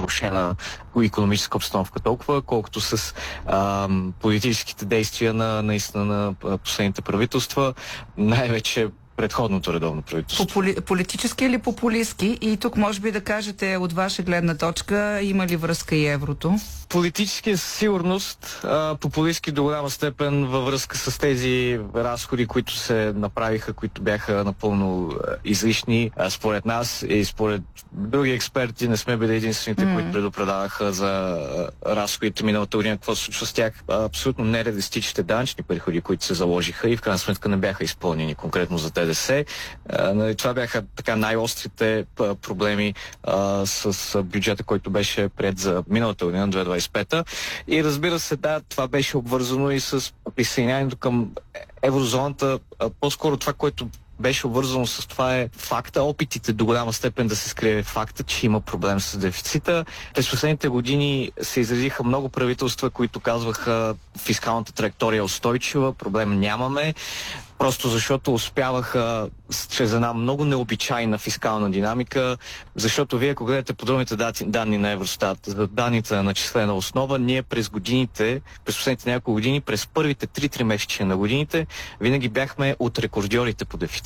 влошена икономическа обстановка толкова, колкото с политическите действия наистина на последните правителства, най-вече предходното редовно правителство. Политически или популистски? И тук може би да кажете от ваша гледна точка, има ли връзка и еврото? Политически със сигурност, популистски до голяма степен във връзка с тези разходи, които се направиха, които бяха напълно излишни. Според нас и според други експерти не сме били единствените, които предупредаваха за разходите миналата година. Какво се случва с тях? Абсолютно нереалистичните данъчни приходи, които се заложиха и в крайна сметка не бяха изпълнени конкретно за ДДС. Това бяха така най-острите проблеми с бюджета, който беше приет за миналата година, 2025. И разбира се, да, това беше обвързано и с присъединяването към еврозоната. По-скоро това, което беше обвързано с това е факта, опитите до голяма степен да се скрие факта, че има проблем с дефицита. През последните години се изразиха много правителства, които казваха фискалната траектория е устойчива, проблем нямаме. Просто защото успяваха чрез една много необичайна фискална динамика, защото вие, ако гледате подробните данни на Евростат, за данните на начислена основа, ние през годините, през последните няколко години, през първите 3 месечия на годините, винаги бяхме от рекордьорите по дефицит.